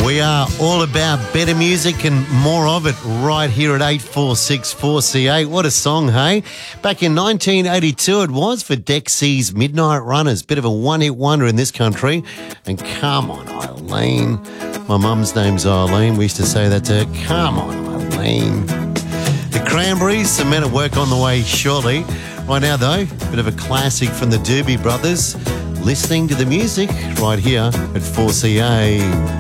We are all about better music and more of it right here at 8464CA. What a song, hey? Back in 1982 it was for Dexy's Midnight Runners. Bit of a one-hit wonder in this country. And come on, Eileen. My mum's name's Eileen. We used to say that to her. Come on, Eileen. The Cranberries, some men at work on the way shortly. Right now, though, bit of a classic from the Doobie Brothers. Listening to the music right here at 4CA.